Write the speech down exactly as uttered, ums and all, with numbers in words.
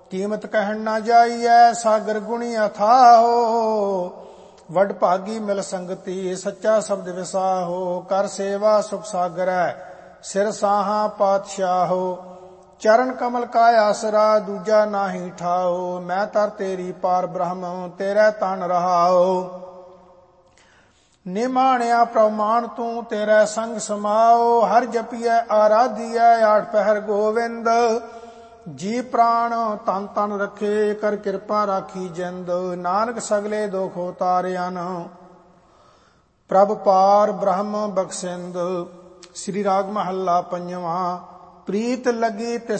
ਕੀਮਤ ਕਹਿਣ ਨਾ ਜਾਈਐ, ਸਾਗਰ ਗੁਣੀ ਅਥਾਹੋ। ਵਡ ਭਾਗੀ ਮਿਲ ਸੰਗਤੀ, ਸੱਚਾ ਸ਼ਬਦ ਵਿਸਾਹੋ। ਕਰ ਸੇਵਾ ਸੁਖ ਸਾਗਰੈ, ਸਿਰ ਸਾਹਾਂ ਪਾਤਸ਼ਾਹੋ। ਚਰਨ ਕਮਲ ਕਾ ਆਸਰਾ, ਦੂਜਾ ਨਾਹੀ ਠਾਓ। ਮੈਂ ਤਰ ਤੇਰੀ ਪਾਰ ਬ੍ਰਹਮ, ਤੇਰੇ ਤਨ ਰਹਾਓ। ਨਿਮਾਣਿਆ ਪ੍ਰਮਾਣ ਤੂੰ, ਤੇਰੇ ਸੰਗ ਸਮਾਓ। ਹਰ ਜਪੀਐ ਆਰਾਧੀਐ, ਆਠ ਪਹਿਰ ਗੋਵਿੰਦ। ਜੀ ਪ੍ਰਾਣ ਤਨ ਤਨ ਰਖੇ, ਕਰ ਕਿਰਪਾ ਰਾਖੀ ਜਿੰਦ। ਨਾਨਕ ਸਗਲੇ ਦੁਖ ਉਤਾਰਿਆਨ, ਪ੍ਰਭ ਪਾਰ ਬ੍ਰਹਮ ਬਖਸ਼ਿੰਦ। ਸ੍ਰੀ ਰਾਗ ਮਹੱਲਾ ਪੰਜਵਾਂ। ਪ੍ਰੀਤ ਲੱਗੀ ਤਿਸ